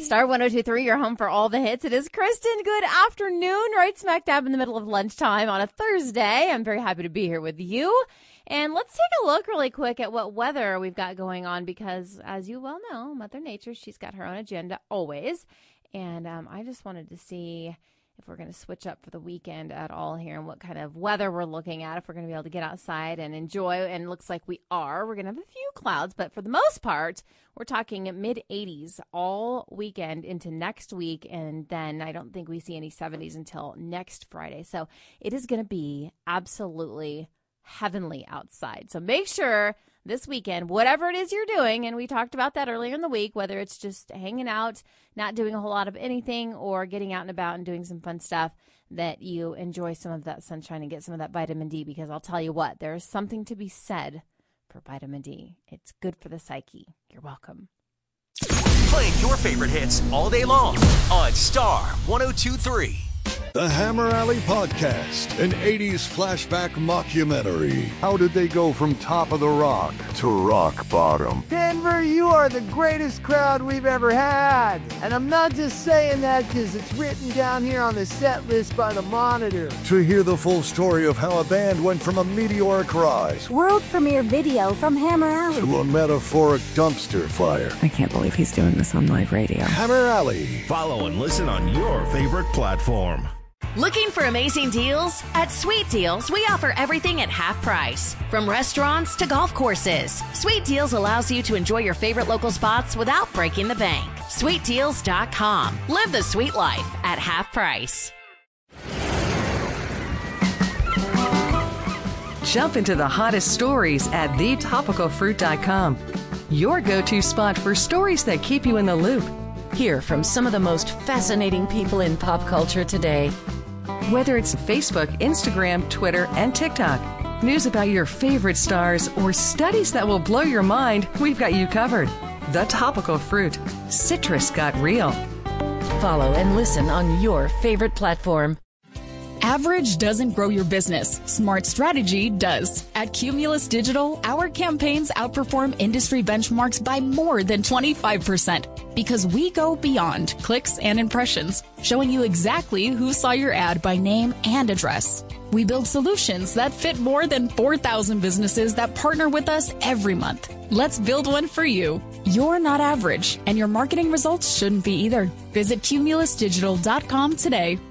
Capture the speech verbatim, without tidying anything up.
Star one oh two point three, your home for all the hits. It is Kristen. Good afternoon, right smack dab in the middle of lunchtime on a Thursday. I'm very happy to be here with you. And let's take a look really quick at what weather we've got going on because, as you well know, Mother Nature, she's got her own agenda always. And um, I just wanted to see if we're going to switch up for the weekend at all here and what kind of weather we're looking at, if we're going to be able to get outside and enjoy. And it looks like we are. We're going to have a few clouds, but for the most part, we're talking mid eighties all weekend into next week. And then I don't think we see any seventies until next Friday. So it is going to be absolutely heavenly outside. So make sure this weekend, whatever it is you're doing, and we talked about that earlier in the week, whether it's just hanging out, not doing a whole lot of anything, or getting out and about and doing some fun stuff, that you enjoy some of that sunshine and get some of that vitamin D, because I'll tell you what, there is something to be said for vitamin D. It's good for the psyche. You're welcome. Playing your favorite hits all day long on Star one oh two point three. The Hammer Alley Podcast, an eighties flashback mockumentary. How did they go from top of the rock to rock bottom? Denver, you are the greatest crowd we've ever had. And I'm not just saying that because it's written down here on the set list by the Monitor. To hear the full story of how a band went from a meteoric rise, world premiere video from Hammer Alley, to a metaphoric dumpster fire. I can't believe he's doing this on live radio. Hammer Alley. Follow and listen on your favorite platform. Looking for amazing deals? At Sweet Deals, we offer everything at half price. From restaurants to golf courses, Sweet Deals allows you to enjoy your favorite local spots without breaking the bank. sweet deals dot com. Live the sweet life at half price. Jump into the hottest stories at the topical fruit dot com. Your go-to spot for stories that keep you in the loop. Hear from some of the most fascinating people in pop culture today. Whether it's Facebook, Instagram, Twitter, and TikTok, news about your favorite stars, or studies that will blow your mind, we've got you covered. The Topical Fruit. Citrus got real. Follow and listen on your favorite platform. Average doesn't grow your business. Smart strategy does. At Cumulus Digital, our campaigns outperform industry benchmarks by more than twenty-five percent because we go beyond clicks and impressions, showing you exactly who saw your ad by name and address. We build solutions that fit more than four thousand businesses that partner with us every month. Let's build one for you. You're not average, and your marketing results shouldn't be either. Visit cumulus digital dot com today.